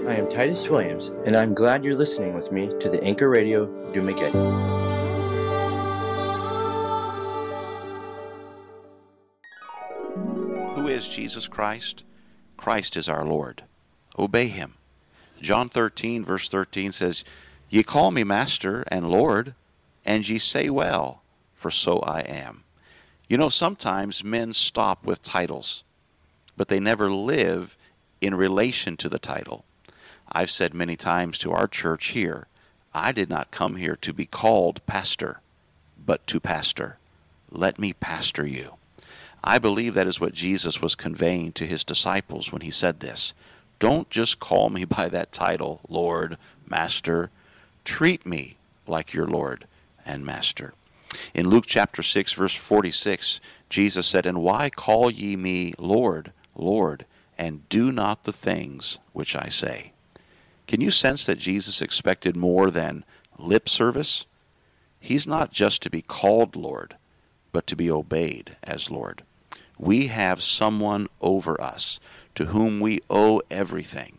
I am Titus Williams, and I'm glad you're listening with me to the Anchor Radio Dumaguete. Who is Jesus Christ? Christ is our Lord. Obey him. John 13, verse 13 says, Ye call me Master and Lord, and ye say well, for so I am. You know, sometimes men stop with titles, but they never live in relation to the title. I've said many times to our church here, I did not come here to be called pastor, but to pastor. Let me pastor you. I believe that is what Jesus was conveying to his disciples when he said this. Don't just call me by that title, Lord, Master. Treat me like your Lord and Master. In Luke chapter 6, verse 46, Jesus said, And why call ye me Lord, Lord, and do not the things which I say? Can you sense that Jesus expected more than lip service? He's not just to be called Lord, but to be obeyed as Lord. We have someone over us to whom we owe everything.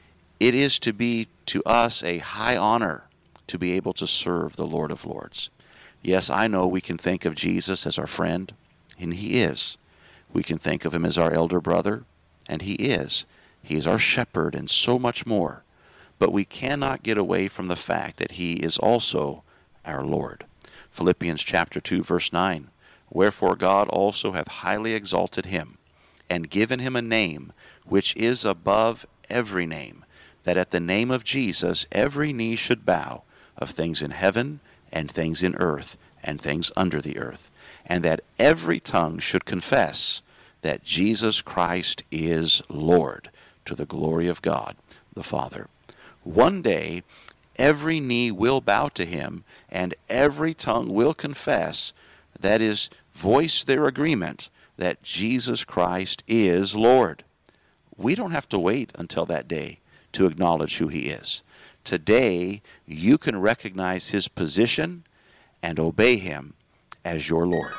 It is to be to us a high honor to be able to serve the Lord of Lords. Yes, I know we can think of Jesus as our friend, and he is. We can think of him as our elder brother, and he is. He is our shepherd and so much more. But we cannot get away from the fact that he is also our Lord. Philippians chapter 2, verse 9. Wherefore God also hath highly exalted him, and given him a name which is above every name, that at the name of Jesus every knee should bow, of things in heaven, and things in earth, and things under the earth, and that every tongue should confess that Jesus Christ is Lord, to the glory of God the Father. One day, every knee will bow to him, and every tongue will confess, that is, voice their agreement, that Jesus Christ is Lord. We don't have to wait until that day to acknowledge who he is. Today, you can recognize his position and obey him as your Lord.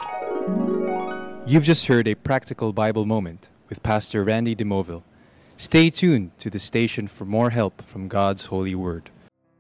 You've just heard a practical Bible moment with Pastor Randy DeMoville. Stay tuned to the station for more help from God's holy word.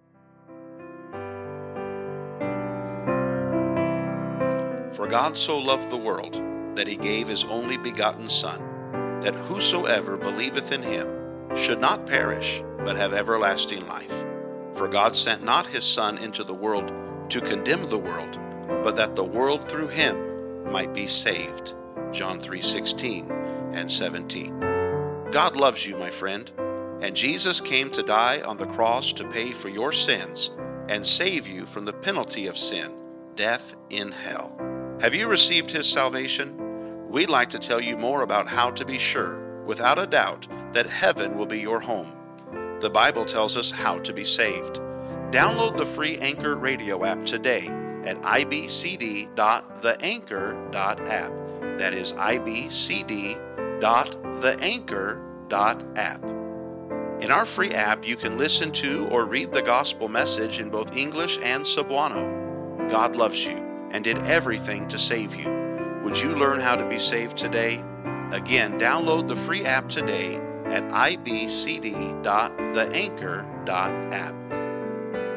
For God so loved the world, that he gave his only begotten Son, that whosoever believeth in him should not perish, but have everlasting life. For God sent not his Son into the world to condemn the world, but that the world through him might be saved. John 3:16 and 17. God loves you, my friend, and Jesus came to die on the cross to pay for your sins and save you from the penalty of sin, death in hell. Have you received his salvation? We'd like to tell you more about how to be sure, without a doubt, that heaven will be your home. The Bible tells us how to be saved. Download the free Anchor radio app today at ibcd.theanchor.app. That is ibcd.theanchor.app. In our free app, you can listen to or read the gospel message in both English and Cebuano. God loves you and did everything to save you. Would you learn how to be saved today? Again, download the free app today at ibcd.theanchor.app.